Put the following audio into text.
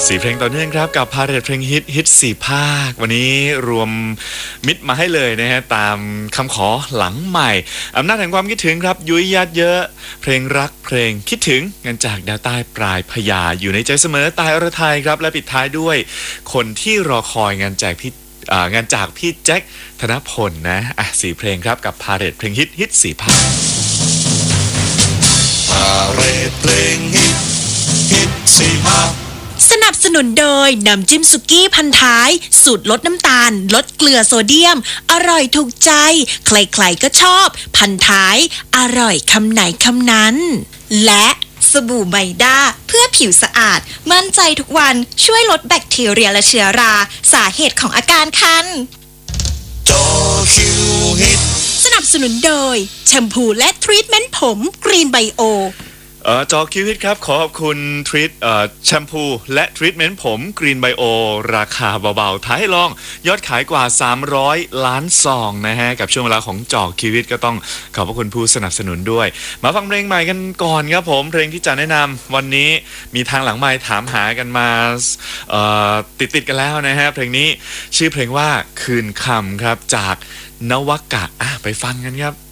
4 เพลงต่อเนื่องครับกับพาเรดเพลงฮิต4 ภาควันนี้รวมมิตรมาให้เลยนะฮะตามคำขอหลังใหม่อำนาจแห่งความคิดถึงครับยุ้ยญาติเยอะเพลงรักเพลงคิดถึงงานจากดาวใต้ปลายพญาอยู่ในใจเสมอตายอรไทยครับและปิดท้ายด้วยคนที่รอคอยงานจากพี่แจ็คธนพลนะ4 เพลงครับกับพาเรดเพลงฮิต4 ภาคพาเรดเพลงฮิต4 ภาคสนับสนุนโดยน้ำจิ้มสุกี้พันท้ายสูตรลดน้ำตาลลดเกลือโซเดียมอร่อยถูกใจใครๆก็ชอบพันท้ายอร่อยคำไหนคำนั้นและสบู่ไมด้าเพื่อผิวสะอาดมั่นใจทุกวันช่วยลดแบคทีเรียและเชื้อราสาเหตุของอาการคันจอคิวฮิตสนับสนุนโดยแชมพูและทรีทเมนต์ผมกรีนไบโอจอคิวฮิตครับขอบคุณแชมพูและทรีทเมนต์ผมกรีนไบโอราคาเบาๆท้ายให้ลองยอดขายกว่า300 ล้านซองนะฮะกับช่วงเวลาของจอคิวฮิตก็ต้องขอบคุณผู้สนับสนุนด้วยมาฟังเพลงใหม่กันก่อนครับผมเพลงที่จะแนะนำวันนี้มีทางหลังไมค์ถามหากันมาติดกันแล้วนะฮะเพลงนี้ชื่อเพลงว่าคืนคำครับจากนวกะไปฟังกันครับ